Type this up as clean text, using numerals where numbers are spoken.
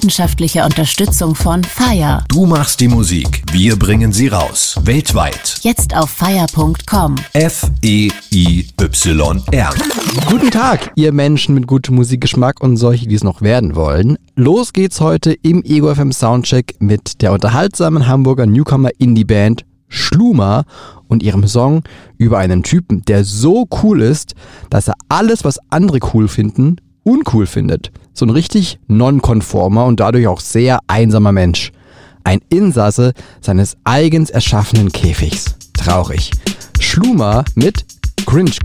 leidenschaftlicher Unterstützung von FIRE. Du machst die Musik, wir bringen sie raus. Weltweit. Jetzt auf FIRE.com. FEIYR. Guten Tag, ihr Menschen mit gutem Musikgeschmack und solche, die es noch werden wollen. Los geht's heute im Ego FM Soundcheck mit der unterhaltsamen Hamburger Newcomer-Indie-Band Schluma und ihrem Song über einen Typen, der so cool ist, dass er alles, was andere cool finden, uncool findet. So ein richtig nonkonformer und dadurch auch sehr einsamer Mensch. Ein Insasse seines eigens erschaffenen Käfigs. Traurig. Schluma mit Cringe